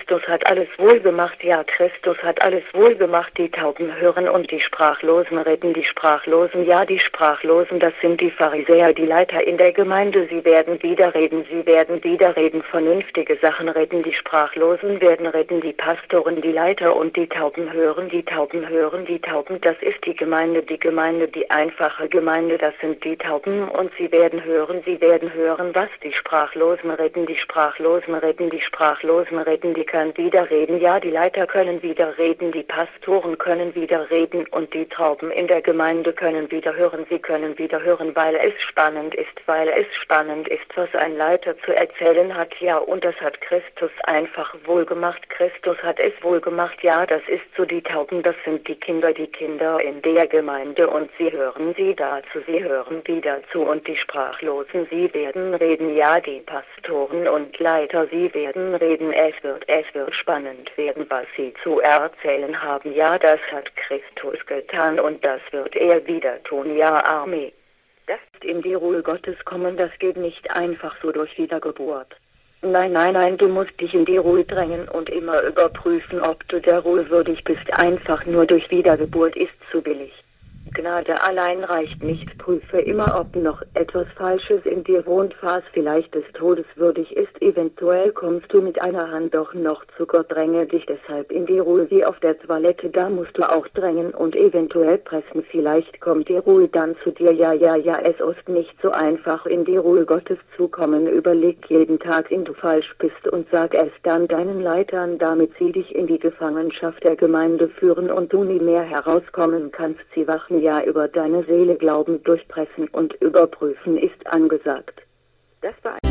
Christus hat alles wohlgemacht, ja, Christus hat alles wohlgemacht. Die Tauben hören und die Sprachlosen reden. Die Sprachlosen, ja, die Sprachlosen, das sind die Pharisäer, die Leiter in der Gemeinde. Sie werden wieder reden, vernünftige Sachen reden. Die Sprachlosen werden reden, die Pastoren, die Leiter und die Tauben hören, die Tauben, das ist die Gemeinde, die einfache Gemeinde, das sind die Tauben und sie werden hören, was die Sprachlosen reden, die können wieder reden, ja, die Leiter können wieder reden, die Pastoren können wieder reden und die Tauben in der Gemeinde können wieder hören, sie können wieder hören, weil es spannend ist, was ein Leiter zu erzählen hat, ja, und das hat Christus einfach wohlgemacht, Christus hat es wohlgemacht, ja, das ist so, die Tauben, das sind die Kinder in der Gemeinde und sie hören wieder zu und die Sprachlosen, sie werden reden, ja, die Pastoren und Leiter, sie werden reden, es wird spannend werden, was sie zu erzählen haben, ja, das hat Christus getan und das wird er wieder tun, ja, Amen. Das in die Ruhe Gottes kommen, das geht nicht einfach so durch Wiedergeburt. Nein, du musst dich in die Ruhe drängen und immer überprüfen, ob du der Ruhe würdig bist. Einfach nur durch Wiedergeburt ist zu billig. Gnade allein reicht nicht. Prüfe immer, ob noch etwas Falsches in dir wohnt, was vielleicht des Todes würdig ist. Eventuell kommst du mit einer Hand doch noch zu Gott. Dränge dich deshalb in die Ruhe wie auf der Toilette. Da musst du auch drängen und eventuell pressen. Vielleicht kommt die Ruhe dann zu dir. Ja, es ist nicht so einfach, in die Ruhe Gottes zu kommen. Überleg jeden Tag, in du falsch bist und sag es dann deinen Leitern, damit sie dich in die Gefangenschaft der Gemeinde führen und du nie mehr herauskommen kannst. Sie wachen ja über deine Seele, glauben, durchpressen und überprüfen ist angesagt. Das war